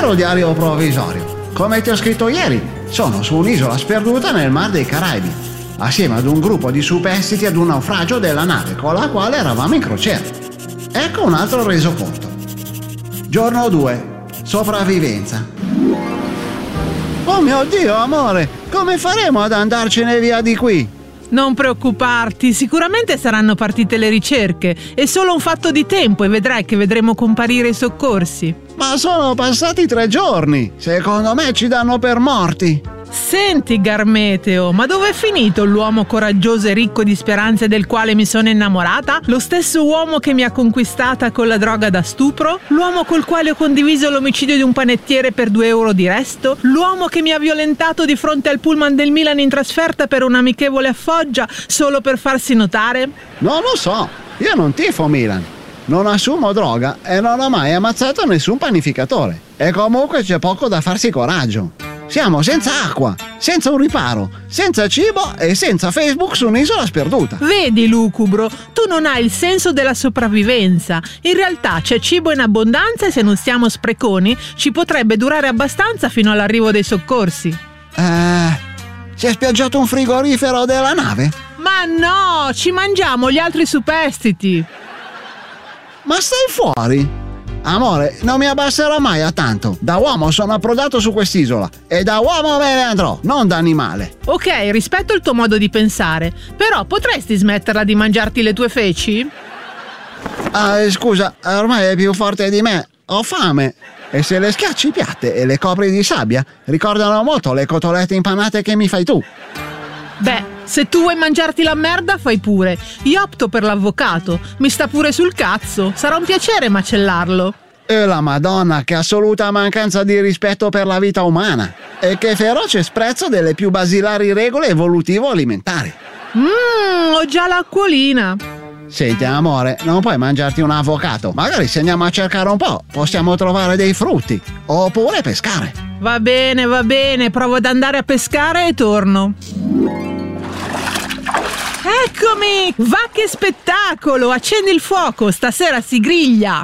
Caro diario provvisorio, come ti ho scritto ieri, sono su un'isola sperduta nel Mar dei Caraibi, assieme ad un gruppo di superstiti ad un naufragio della nave con la quale eravamo in crociera. Ecco un altro resoconto. Giorno 2. Sopravvivenza. Oh mio Dio, amore, come faremo ad andarcene via di qui? Non preoccuparti, sicuramente saranno partite le ricerche. È solo un fatto di tempo e vedrai che vedremo comparire i soccorsi. Ma sono passati 3 giorni. Secondo me ci danno per morti. Senti, Garmeteo, ma dove è finito l'uomo coraggioso e ricco di speranze del quale mi sono innamorata? Lo stesso uomo che mi ha conquistata con la droga da stupro? L'uomo col quale ho condiviso l'omicidio di un panettiere per 2 euro di resto? L'uomo che mi ha violentato di fronte al pullman del Milan in trasferta per un amichevole a Foggia solo per farsi notare? Non lo so, io non tifo Milan. Non assumo droga e non ho mai ammazzato nessun panificatore. E comunque c'è poco da farsi coraggio. Siamo senza acqua, senza un riparo, senza cibo e senza Facebook su un'isola sperduta. Vedi, lucubro, tu non hai il senso della sopravvivenza. In realtà c'è cibo in abbondanza e se non siamo spreconi ci potrebbe durare abbastanza fino all'arrivo dei soccorsi. Si è spiaggiato un frigorifero della nave? Ma no, ci mangiamo gli altri superstiti. Ma stai fuori? Amore, non mi abbasserò mai a tanto. Da uomo sono approdato su quest'isola e da uomo me ne andrò, non da animale. Ok, rispetto il tuo modo di pensare, però potresti smetterla di mangiarti le tue feci? Scusa, ormai è più forte di me. Ho fame. E se le schiacci piatte e le copri di sabbia, ricordano molto le cotolette impanate che mi fai tu. Beh, se tu vuoi mangiarti la merda, fai pure. Io opto per l'avvocato. Mi sta pure sul cazzo. Sarà un piacere macellarlo. E la Madonna, che assoluta mancanza di rispetto per la vita umana. E che feroce sprezzo delle più basilari regole evolutivo-alimentari. Ho già l'acquolina. Senti, amore, non puoi mangiarti un avocado. Magari se andiamo a cercare un po', possiamo trovare dei frutti. Oppure pescare. Va bene. Provo ad andare a pescare e torno. Eccomi! Va che spettacolo! Accendi il fuoco, stasera si griglia!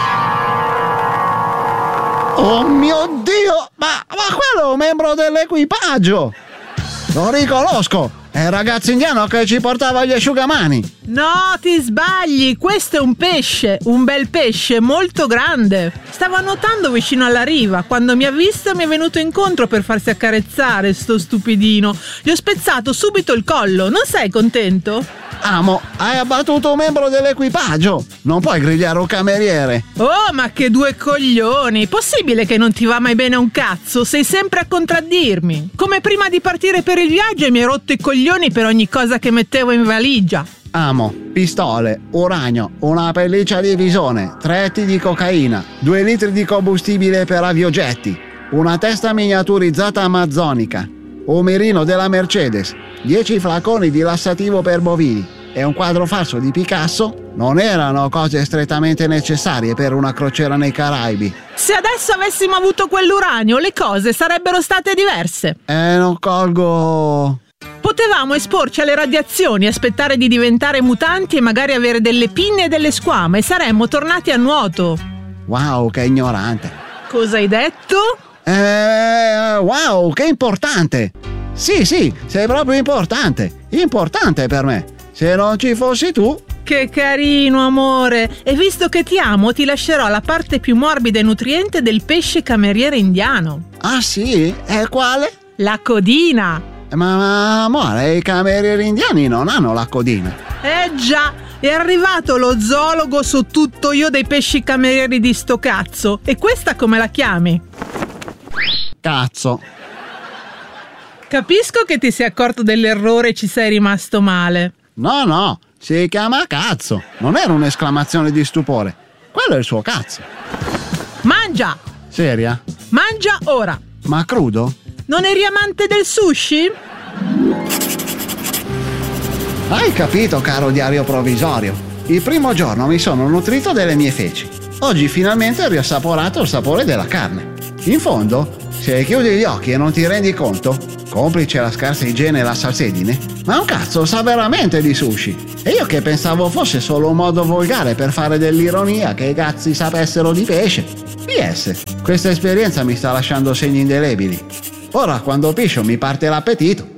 Oh mio Dio! Ma quello è un membro dell'equipaggio! Lo riconosco! È il ragazzo indiano che ci portava gli asciugamani! No, ti sbagli! Questo è un pesce, un bel pesce molto grande! Stava nuotando vicino alla riva. Quando mi ha visto mi è venuto incontro per farsi accarezzare, sto stupidino. Gli ho spezzato subito il collo. Non sei contento? Amo, hai abbattuto un membro dell'equipaggio! Non puoi grigliare un cameriere! Oh, ma che 2 coglioni! Possibile che non ti va mai bene un cazzo? Sei sempre a contraddirmi! Come prima di partire per il viaggio e mi hai rotto i coglioni per ogni cosa che mettevo in valigia! Amo, pistole, uranio, una pelliccia di visone, 3 etti di cocaina, 2 litri di combustibile per aviogetti, una testa miniaturizzata amazzonica, un mirino della Mercedes, 10 flaconi di lassativo per bovini e un quadro falso di Picasso non erano cose strettamente necessarie per una crociera nei Caraibi. Se adesso avessimo avuto quell'uranio, le cose sarebbero state diverse. Non colgo... Potevamo esporci alle radiazioni, aspettare di diventare mutanti e magari avere delle pinne e delle squame e saremmo tornati a nuoto. Wow, che ignorante. Cosa hai detto? Wow, che importante. Sì, sei proprio importante. Importante per me. Se non ci fossi tu... Che carino, amore. E visto che ti amo, ti lascerò la parte più morbida e nutriente del pesce cameriere indiano. Ah sì? E quale? La codina. Ma amore, i camerieri indiani non hanno la codina. Già, è arrivato lo zoologo su tutto io dei pesci camerieri di sto cazzo. E questa come la chiami? Cazzo. Capisco che ti sei accorto dell'errore e ci sei rimasto male. No, si chiama cazzo. Non era un'esclamazione di stupore. Quello è il suo cazzo. Mangia! Seria? Mangia ora! Ma crudo? Non eri amante del sushi? Hai capito, caro diario provvisorio? Il primo giorno mi sono nutrito delle mie feci. Oggi finalmente ho riassaporato il sapore della carne. In fondo, se chiudi gli occhi e non ti rendi conto, complice la scarsa igiene e la salsedine, ma un cazzo sa veramente di sushi. E io che pensavo fosse solo un modo volgare per fare dell'ironia che i cazzi sapessero di pesce. PS, questa esperienza mi sta lasciando segni indelebili. Ora quando piscio mi parte l'appetito.